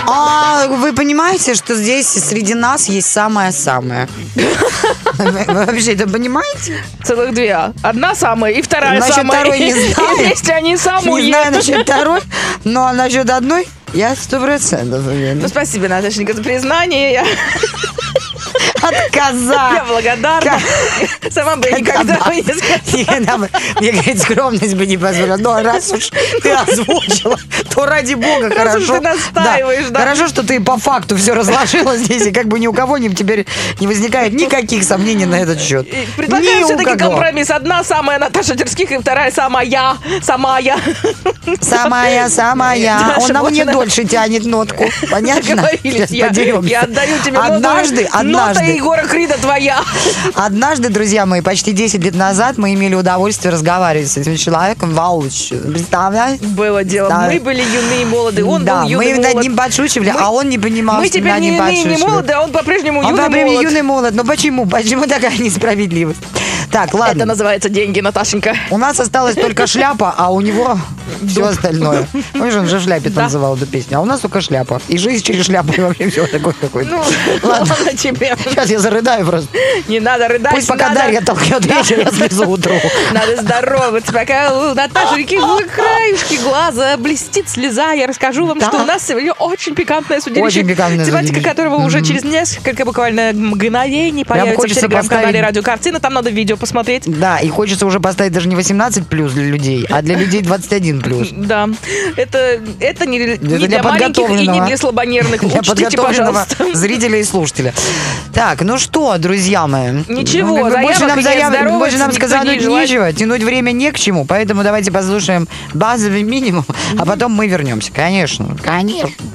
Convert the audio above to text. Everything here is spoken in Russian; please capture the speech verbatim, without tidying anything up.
А вы понимаете, что здесь среди нас есть самое-самое? Вы вообще это понимаете? Целых две. Одна самая и вторая насчет самая. Второй не знаю. И вместе они самые. Не знаю насчет второй, но насчет одной я сто процентов уверена. Ну, спасибо, Наташенька, за признание. Я... Отказа. Я благодарна. Сама бы никогда бы не сказала. Мне, говорит, скромность бы не позволила. Но раз уж ты озвучила, то ради бога, раз хорошо. Уж ты настаиваешь, да. да. Хорошо, что ты по факту все разложила здесь, и как бы ни у кого не, теперь не возникает никаких сомнений на этот счет. Предлагаю все-таки компромисс. Одна самая Наташа Терских, и вторая самая. Самая. Самая, самая. Он на мне дольше тянет нотку. Понятно? Договорились. Я, я отдаю тебе однажды, ноты. однажды. Нота Егора Крида твоя. Однажды, друзья мои, почти десять лет назад мы имели удовольствие разговаривать с этим человеком. Валыч, представляете? Было дело. Да. Мы были юны и молоды. Он да, был юный мы молод. над ним подшучивали, мы, а он не понимал, мы что теперь над ним не подшучивали. Мы не молоды, а он по-прежнему он юный по-прежнему молод. юный молод. Но почему? Почему такая несправедливость? Так, ладно. Это называется деньги, Наташенька. У нас осталась только шляпа, а у него все остальное. Помнишь, он же в шляпе танцевал эту песню, а у нас только шляпа. И жизнь через шляпу, и вообще все такое какое-то. Ну, ладно тебе. Сейчас я зарыдаю просто. Не надо рыдать. Пусть пока надо... Дарья толкнет вечер, я слезу утру. Надо здороваться, пока у Наташеньки в краешке глаза блестит слеза. Я расскажу вам, да. что у нас сегодня очень пикантное судилище. Очень пикантное тематика судилище. которого mm-hmm. уже через несколько буквально мгновений появится в телеграм-канале поставить... «Радиокартина». Там надо видео посмотреть. Да, и хочется уже поставить даже не восемнадцать плюс для людей, а для людей двадцать один плюс. Да, это, это не, это не для, для маленьких и не для слабонервных. Для Учтите, пожалуйста. Зрителя и слушателя. Так, ну что, друзья мои. Ничего, ну, больше нам, заяв... больше нам сказать не нечего, тянуть время не к чему, поэтому давайте послушаем базовый минимум, а потом мы вернемся. Конечно, конечно.